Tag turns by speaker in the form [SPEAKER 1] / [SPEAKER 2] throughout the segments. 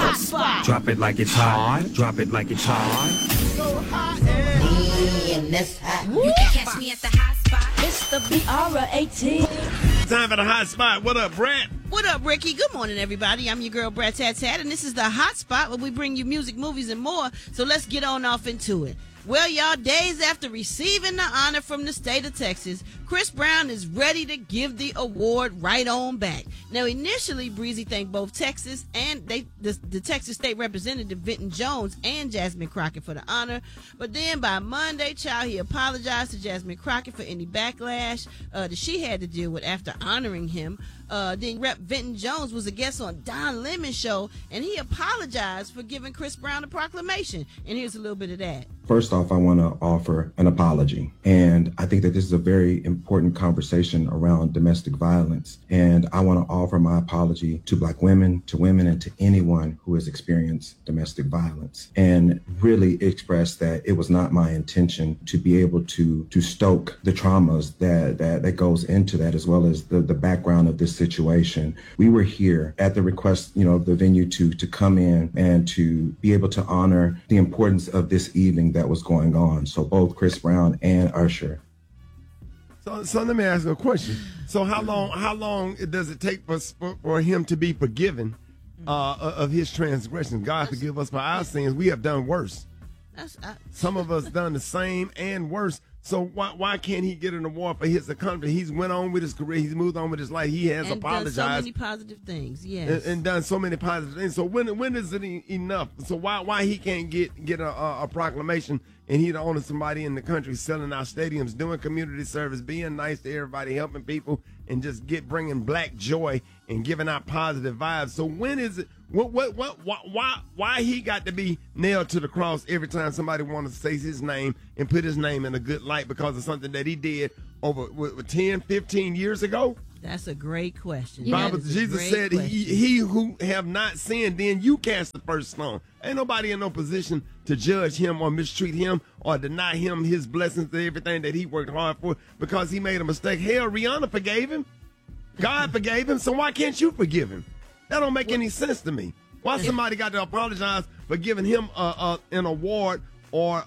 [SPEAKER 1] hot spot.
[SPEAKER 2] Drop it like it's hot. Drop it like it's hot.
[SPEAKER 1] So hot and
[SPEAKER 3] That's hot.
[SPEAKER 1] you can catch me at the hot spot. It's the BR18.
[SPEAKER 4] Time for the hot spot. What up, Brad?
[SPEAKER 5] What up, Ricky? Good morning, everybody. I'm your girl, Brad Tat Tat, and this is the Hot Spot where we bring you music, movies, and more. So let's get on off into it. Well, y'all, days after receiving the honor from the state of Texas, Chris Brown is ready to give the award right on back. Now, initially, Breezy thanked both Texas and the Texas State Representative Vinton Jones and Jasmine Crockett for the honor. But then by Monday, child, he apologized to Jasmine Crockett for any backlash that she had to deal with after honoring him. Then Rep. Vinton Jones was a guest on Don Lemon's show, and he apologized for giving Chris Brown a proclamation. And here's a little bit of that.
[SPEAKER 6] First off, I want to offer an apology. And I think that this is a very important conversation around domestic violence. And I want to offer my apology to Black women, and to anyone who has experienced domestic violence. And really express that it was not my intention to be able to stoke the traumas that goes into that, as well as the background of this situation. We were here at the request, of the venue to come in and to be able to honor the importance of this evening that was going on. So both Chris Brown and Usher.
[SPEAKER 4] So let me ask you a question. So how long does it take for him to be forgiven of his transgressions? God forgive us for our sins. We have done worse. Some of us done the same and worse. So why can't he get an award for his accomplishment? He's went on with his career. He's moved on with his life. He has apologized.
[SPEAKER 5] Done so many positive things, yes.
[SPEAKER 4] And done so many positive things. So when is it enough? So why he can't get a proclamation, and he the only somebody in the country selling out stadiums, doing community service, being nice to everybody, helping people, and just bringing black joy and giving out positive vibes. So when is it? Why he got to be nailed to the cross every time somebody wants to say his name and put his name in a good light because of something that he did over 10, 15 years ago?
[SPEAKER 5] That's a great question.
[SPEAKER 4] Bible, Jesus said, he who have not sinned, then you cast the first stone. Ain't nobody in no position to judge him or mistreat him or deny him his blessings and everything that he worked hard for because he made a mistake. Hell, Rihanna forgave him. God forgave him, so why can't you forgive him? That don't make any sense to me. Why somebody got to apologize for giving him an award or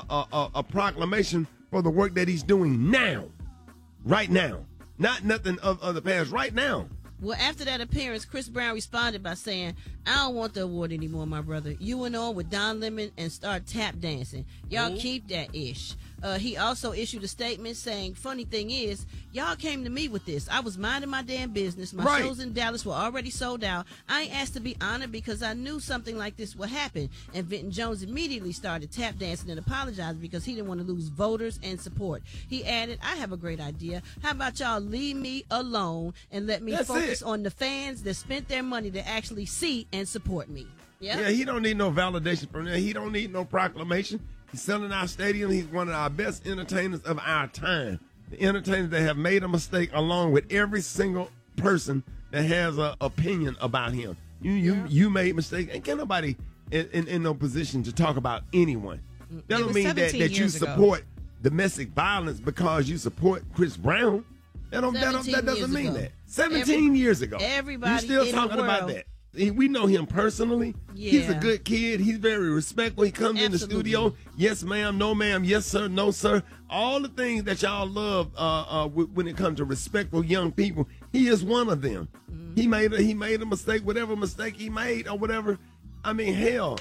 [SPEAKER 4] a proclamation for the work that he's doing now, right now, not nothing of the past, right now?
[SPEAKER 5] Well, after that appearance, Chris Brown responded by saying, I don't want the award anymore, my brother. You went on with Don Lemon and started tap dancing. Y'all keep that ish. He also issued a statement saying, funny thing is, y'all came to me with this. I was minding my damn business. My shows in Dallas were already sold out. I ain't asked to be honored because I knew something like this would happen. And Vinton Jones immediately started tap dancing and apologized because he didn't want to lose voters and support. He added, I have a great idea. How about y'all leave me alone and let me focus on the fans that spent their money to actually see and support me.
[SPEAKER 4] Yeah, he don't need no validation from that. He don't need no proclamation. He's selling our stadium. He's one of our best entertainers of our time. The entertainers that have made a mistake, along with every single person that has an opinion about him. You made mistakes. Ain't nobody in no position to talk about anyone. That don't mean that you support domestic violence because you support Chris Brown. That doesn't mean that. 17 years ago.
[SPEAKER 5] Everybody
[SPEAKER 4] you still talking about that. We know him personally. Yeah. He's a good kid. He's very respectful. He comes in the studio. Yes, ma'am. No, ma'am. Yes, sir. No, sir. All the things that y'all love when it comes to respectful young people, he is one of them. Mm-hmm. He made a mistake, whatever mistake he made or whatever. I mean, hell,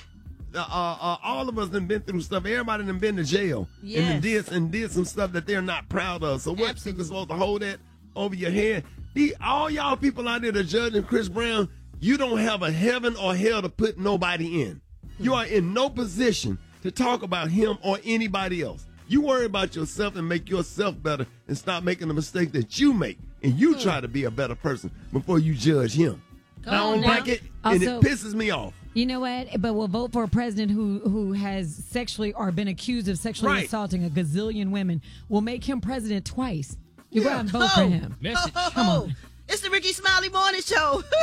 [SPEAKER 4] all of us done been through stuff. Everybody done been to jail and did some stuff that they're not proud of. So what people supposed to hold that over your head? All y'all people out there that judging Chris Brown, you don't have a heaven or hell to put nobody in. You are in no position to talk about him or anybody else. You worry about yourself and make yourself better and stop making the mistake that you make. And you try to be a better person before you judge him. I don't like it, and it pisses me off.
[SPEAKER 7] You know what? But we'll vote for a president who has sexually or been accused of sexually assaulting a gazillion women. We'll make him president twice. You go out and vote for him.
[SPEAKER 5] Come on. It's the Ricky Smiley Morning Show.